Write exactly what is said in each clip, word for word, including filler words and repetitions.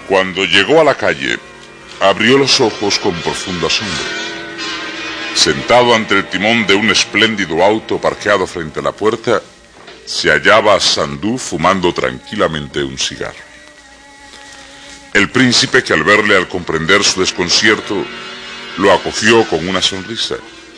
Cuando llegó a la calle, abrió los ojos con profundo asombro. Sentado ante el timón de un espléndido auto parqueado frente a la puerta, se hallaba Sandú fumando tranquilamente un cigarro. El príncipe, que al verle, al comprender su desconcierto, lo acogió con una sonrisa.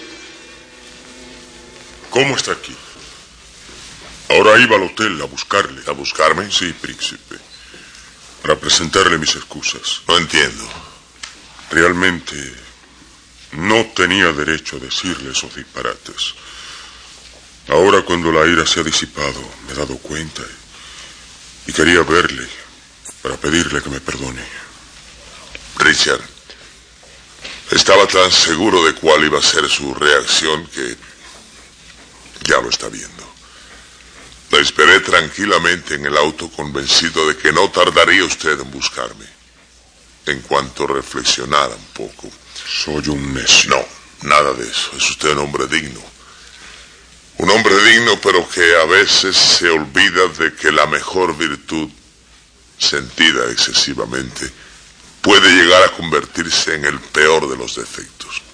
¿Cómo está aquí? Ahora iba al hotel a buscarle. ¿A buscarme? Sí, príncipe. Para presentarle mis excusas. No entiendo. Realmente no tenía derecho a decirle esos disparates. Ahora, cuando la ira se ha disipado, me he dado cuenta y, y quería verle para pedirle que me perdone. Richard, estaba tan seguro de cuál iba a ser su reacción que ya lo está viendo. Lo esperé tranquilamente en el auto, convencido de que no tardaría usted en buscarme. En cuanto reflexionara un poco. Soy un necio. No, nada de eso. Es usted un hombre digno. Un hombre digno, pero que a veces se olvida de que la mejor virtud, sentida excesivamente, puede llegar a convertirse en el peor de los defectos.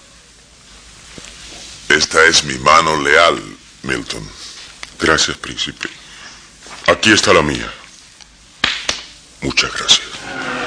Esta es mi mano leal, Milton. Gracias, príncipe. Aquí está la mía. Muchas gracias.